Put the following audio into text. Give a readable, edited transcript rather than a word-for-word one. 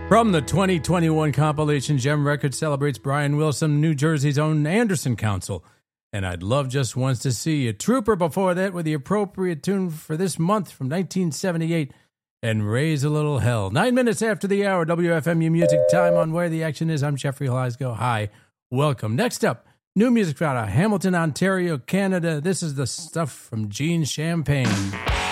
From the 2021 compilation, Gem Records celebrates Brian Wilson, New Jersey's own Anderson Council. And I'd love just once to see you. Trooper before that with the appropriate tune for this month from 1978, and Raise a Little Hell. 9 minutes after the hour, WFMU Music Time on Where the Action Is. I'm Jeffrey Glasgow. Hi, welcome. Next up, new music out of Hamilton, Ontario, Canada. This is the stuff from Gene Champagne.